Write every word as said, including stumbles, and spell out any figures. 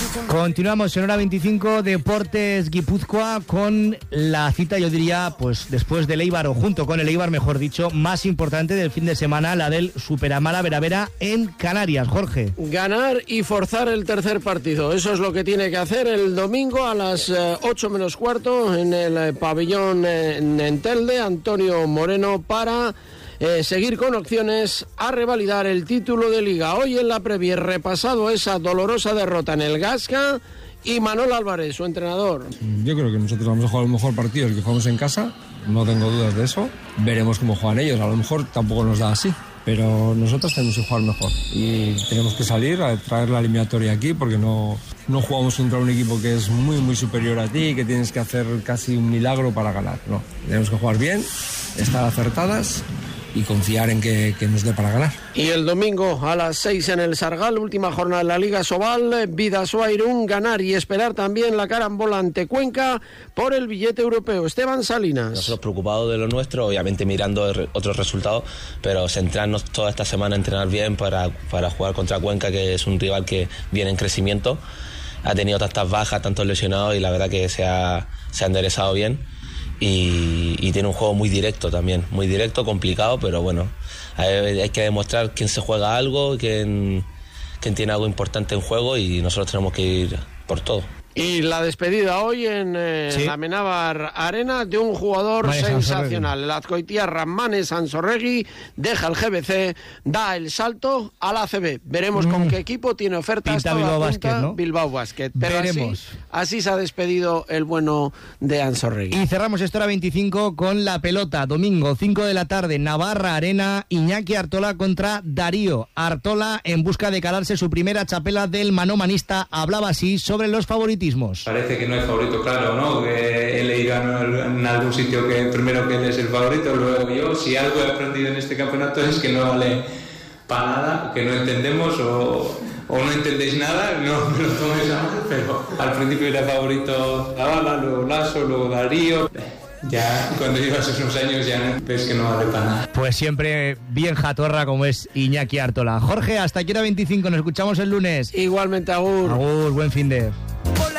Continuamos en hora veinticinco, Deportes Guipúzcoa, con la cita, yo diría, pues después del Eibar, o junto con el Eibar, mejor dicho, más importante del fin de semana, la del Superamala Veravera en Canarias. Jorge. Ganar y forzar el tercer partido, eso es lo que tiene que hacer el domingo a las eh, ocho menos cuarto en el eh, pabellón eh, en Telde, Antonio Moreno, para Eh, seguir con opciones a revalidar el título de Liga. Hoy en la previa repasado esa dolorosa derrota en el Gasca y Manol Álvarez, su entrenador. Yo creo que nosotros vamos a jugar el mejor partido, el que jugamos en casa, no tengo dudas de eso. Veremos cómo juegan ellos, a lo mejor tampoco nos da así, pero nosotros tenemos que jugar mejor y tenemos que salir a traer la eliminatoria aquí, porque no, no jugamos contra un equipo que es muy muy superior a ti, que tienes que hacer casi un milagro para ganar. No, tenemos que jugar bien, estar acertadas y confiar en que, que nos dé para ganar. Y el domingo a las seis en el Sargal, última jornada de la Liga Sobal, Bidasoa Irún, ganar y esperar también la carambola ante Cuenca por el billete europeo. Esteban Salinas. Nosotros preocupados de lo nuestro, obviamente mirando otros resultados, pero centrarnos toda esta semana a entrenar bien para, para jugar contra Cuenca, que es un rival que viene en crecimiento, ha tenido tantas bajas, tantos lesionados, y la verdad que se ha, se ha enderezado bien. Y, y tiene un juego muy directo también, muy directo, complicado, pero bueno, hay, hay que demostrar quién se juega algo, quién, quién tiene algo importante en juego, y nosotros tenemos que ir por todo. Y la despedida hoy en eh, ¿Sí? la Amenábar Arena de un jugador Mane sensacional. El azcoitiarra Mane Sansorregui deja el G B C, da el salto al A C B. Veremos mm. con qué equipo, tiene ofertas. Pinta Bilbao Basket, ¿no? Bilbao Basket. Pero Veremos. Así, así se ha despedido el bueno de Ansorregui. Y cerramos esta hora veinticinco con la pelota. Domingo, cinco de la tarde, Navarra Arena, Iñaki Artola contra Darío. Artola en busca de calarse su primera chapela del manomanista. Hablaba así sobre los favoritos. Parece que no es favorito, claro, ¿no? Que he leído en algún sitio que primero que él es el favorito, luego yo. Si algo he aprendido en este campeonato es que no vale para nada, que no entendemos o, o no entendéis nada, no me lo tomes a mal, pero al principio era favorito Zavala, luego Lasso, luego Darío. Ya cuando llevas unos años ya ves que no vale para nada. Pues siempre bien jatorra como es Iñaki Artola. Jorge, hasta aquí era veinticinco, nos escuchamos el lunes. Igualmente, agur. Agur, buen fin de...